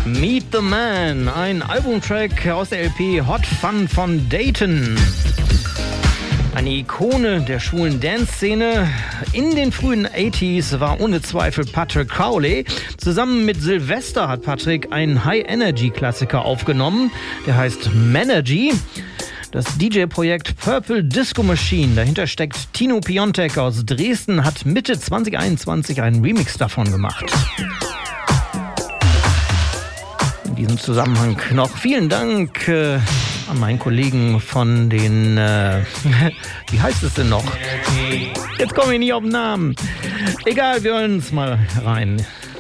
Meet the Man, ein Albumtrack aus der LP Hot Fun von Dayton. Eine Ikone der schwulen Dance-Szene. In den frühen 80s war ohne Zweifel Patrick Cowley. Zusammen mit Sylvester hat Patrick einen High-Energy-Klassiker aufgenommen. Der heißt Menergy. Das DJ-Projekt Purple Disco Machine, dahinter steckt Tino Piontek aus Dresden, hat Mitte 2021 einen Remix davon gemacht. In diesem Zusammenhang noch vielen Dank an meinen Kollegen von den, wie heißt es denn noch? Jetzt komme ich nicht auf den Namen. Egal, wir hören uns mal rein.